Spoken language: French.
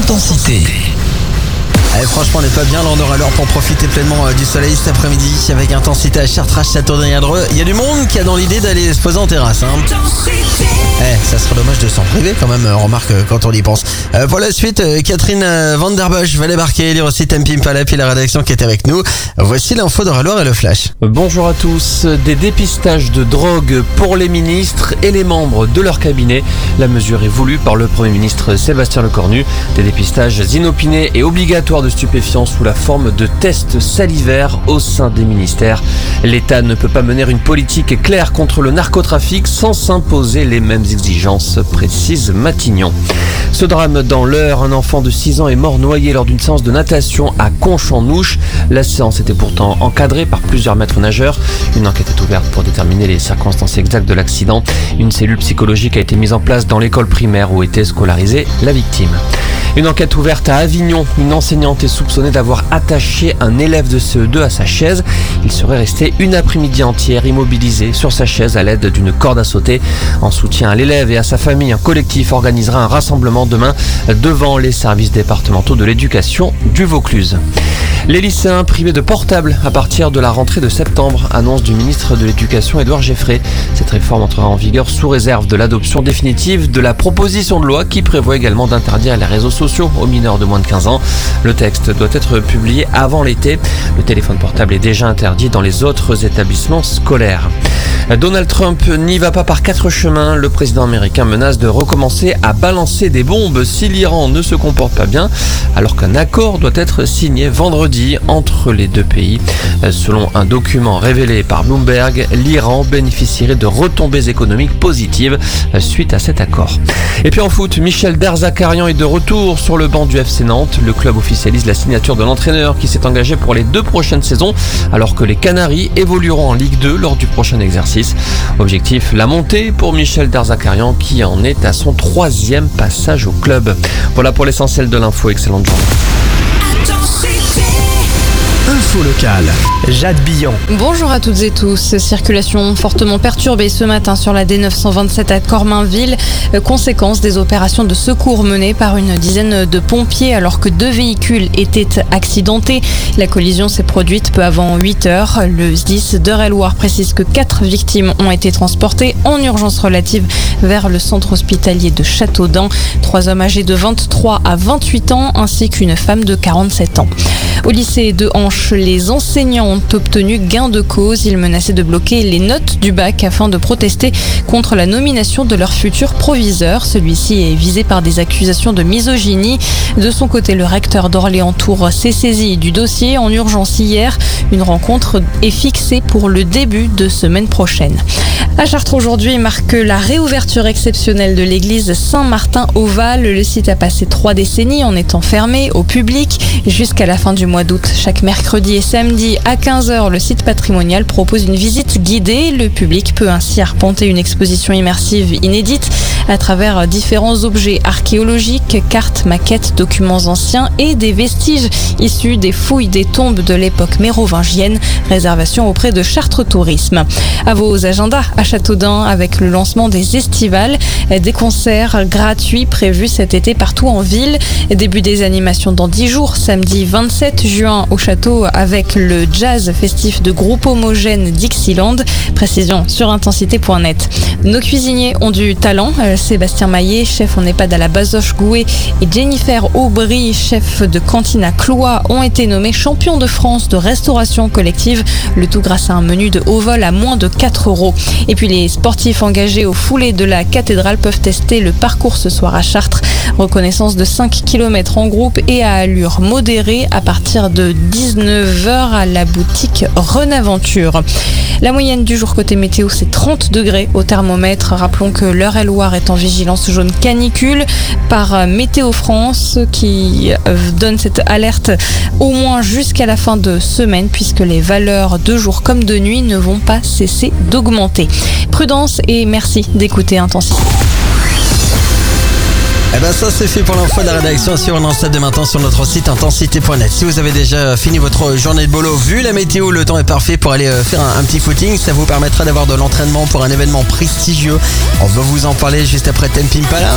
Intensité. Franchement, on n'est pas bien, là on aura l'heure pour profiter pleinement du soleil cet après-midi avec Intensité à Chartres, Châteaubriand-Dreux. Il y a du monde qui a dans l'idée d'aller se poser en terrasse. Ça serait dommage de s'en priver quand même, on remarque quand on y pense. Pour la suite, Catherine Van Der Bosch va débarquer, lire aussi Tempi Impala, puis la rédaction qui est avec nous. Voici l'info de Loire et le flash. Bonjour à tous. Des dépistages de drogue pour les ministres et les membres de leur cabinet. La mesure est voulue par le Premier ministre Sébastien Lecornu. Des dépistages inopinés et obligatoires de stupéfiants sous la forme de tests salivaires au sein des ministères. L'État ne peut pas mener une politique claire contre le narcotrafic sans s'imposer les mêmes exigences, précise Matignon. Ce drame dans l'Eure, un enfant de 6 ans est mort noyé lors d'une séance de natation à Conches-en-Ouche. La séance était pourtant encadrée par plusieurs maîtres nageurs. Une enquête est ouverte pour déterminer les circonstances exactes de l'accident. Une cellule psychologique a été mise en place dans l'école primaire où était scolarisée la victime. Une enquête ouverte à Avignon. Une enseignante est soupçonnée d'avoir attaché un élève de CE2 à sa chaise. Il serait resté une après-midi entière immobilisé sur sa chaise à l'aide d'une corde à sauter. En soutien à l'élève et à sa famille, un collectif organisera un rassemblement demain devant les services départementaux de l'éducation du Vaucluse. Les lycéens privés de portables à partir de la rentrée de septembre, annonce du ministre de l'Éducation Édouard Geffray. Cette réforme entrera en vigueur sous réserve de l'adoption définitive de la proposition de loi qui prévoit également d'interdire les réseaux sociaux aux mineurs de moins de 15 ans. Le texte doit être publié avant l'été. Le téléphone portable est déjà interdit dans les autres établissements scolaires. Donald Trump n'y va pas par 4 chemins. Le président américain menace de recommencer à balancer des bombes si l'Iran ne se comporte pas bien, alors qu'un accord doit être signé vendredi entre les deux pays. Selon un document révélé par Bloomberg, l'Iran bénéficierait de retombées économiques positives suite à cet accord. Et puis en foot, Michel Derzakarian est de retour sur le banc du FC Nantes. Le club officialise la signature de l'entraîneur qui s'est engagé pour les 2 prochaines saisons, alors que les Canaries évolueront en Ligue 2 lors du prochain exercice. Objectif, la montée pour Michel Derzakarian qui en est à son 3e passage au club. Voilà pour l'essentiel de l'info, excellente journée. Info locale. Jade Billon. Bonjour à toutes et tous. Circulation fortement perturbée ce matin sur la D927 à Cormainville. Conséquence des opérations de secours menées par une dizaine de pompiers alors que 2 véhicules étaient accidentés. La collision s'est produite peu avant 8 heures. Le SDIS d'Eure-et-Loir précise que 4 victimes ont été transportées en urgence relative vers le centre hospitalier de Châteaudun. 3 hommes âgés de 23 à 28 ans ainsi qu'une femme de 47 ans. Au lycée de Hanche, les enseignants ont obtenu gain de cause. Ils menaçaient de bloquer les notes du bac afin de protester contre la nomination de leur futur proviseur. Celui-ci est visé par des accusations de misogynie. De son côté, le recteur d'Orléans-Tours s'est saisi du dossier en urgence hier. Une rencontre est fixée pour le début de semaine prochaine. À Chartres aujourd'hui marque la réouverture exceptionnelle de l'église Saint-Martin-au-Val. Le site a passé 3 décennies en étant fermé au public jusqu'à la fin du mois d'août. Chaque mercredi et samedi à 15h, le site patrimonial propose une visite guidée. Le public peut ainsi arpenter une exposition immersive inédite à travers différents objets archéologiques, cartes, maquettes, documents anciens et des vestiges issus des fouilles des tombes de l'époque mérovingienne. Réservation auprès de Chartres Tourisme. À vos agendas à Châteaudun avec le lancement des estivales, des concerts gratuits prévus cet été partout en ville. Début des animations dans 10 jours, samedi 27 juin au château avec le jazz festif de groupe homogène Dixieland. Précision sur intensité.net. Nos cuisiniers ont du talent. Sébastien Maillet, chef en EHPAD à la Bazoche Gouet, et Jennifer Aubry, chef de cantine à Cloix, ont été nommés champions de France de restauration collective. Le tout grâce à un menu de haut vol à moins de 4 €. Et puis les sportifs engagés au foulée de la cathédrale peuvent tester le parcours ce soir à Chartres. Reconnaissance de 5 km en groupe et à allure modérée à partir de 19h à la boutique Renaventure. La moyenne du jour côté météo, c'est 30 degrés au thermomètre. Rappelons que l'Eure-et-Loir est en vigilance jaune canicule par Météo France qui donne cette alerte au moins jusqu'à la fin de semaine puisque les valeurs de jour comme de nuit ne vont pas cesser d'augmenter. Prudence et merci d'écouter Intensité. Eh ben ça c'est fait pour l'info de la rédaction. Si on lance ça dès maintenant sur notre site intensité.net. Si vous avez déjà fini votre journée de boulot, vu la météo, le temps est parfait pour aller faire un petit footing. Ça vous permettra d'avoir de l'entraînement pour un événement prestigieux. On va vous en parler juste après Tempi Impala.